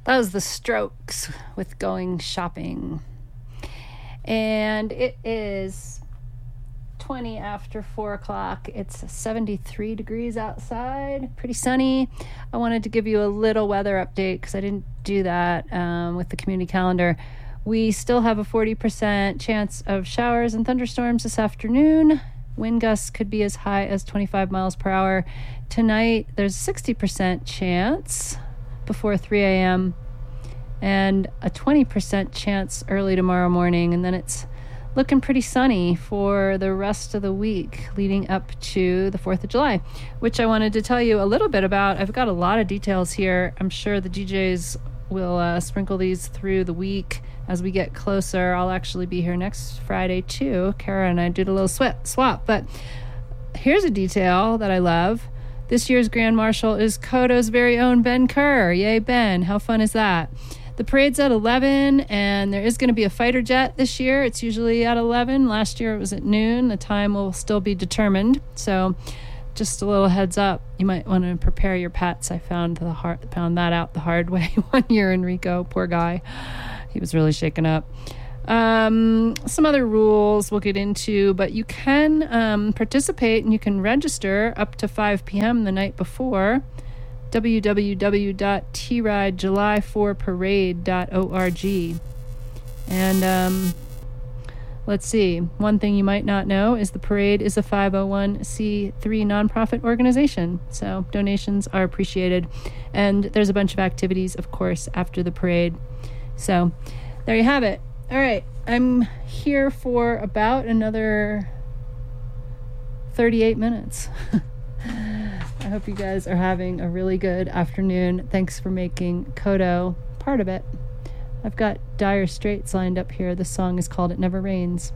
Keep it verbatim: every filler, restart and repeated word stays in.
That was The Strokes with Going Shopping. And it is twenty after four o'clock. It's seventy-three degrees outside, pretty sunny. I wanted to give you a little weather update because I didn't do that um, with the community calendar. We still have a forty percent chance of showers and thunderstorms this afternoon. Wind gusts could be as high as twenty-five miles per hour. Tonight, there's a sixty percent chance before three a.m. and a twenty percent chance early tomorrow morning. And then it's looking pretty sunny for the rest of the week leading up to the fourth of July, which I wanted to tell you a little bit about. I've got a lot of details here. I'm sure the D Js will uh, sprinkle these through the week as we get closer. I'll actually be here next Friday too. Kara and I did a little swap, swap. But here's a detail that I love. This year's Grand Marshal is Kodo's very own Ben Kerr. Yay, Ben. How fun is that? The parade's at eleven, and there is going to be a fighter jet this year. It's usually at eleven. Last year it was at noon. The time will still be determined. So just a little heads up. You might want to prepare your pets. I found the hard, found that out the hard way one year, Enrico. Poor guy. He was really shaken up. Um, some other rules we'll get into, but you can um, participate and you can register up to five p.m. the night before. w w w dot t ride july four parade dot org. And um, let's see. One thing you might not know is the parade is a five oh one c three nonprofit organization, so donations are appreciated. And there's a bunch of activities, of course, after the parade. So there you have it. All right, I'm here for about another thirty-eight minutes. I hope you guys are having a really good afternoon. Thanks for making Kodo part of it. I've got Dire Straits lined up here. This song is called It Never Rains.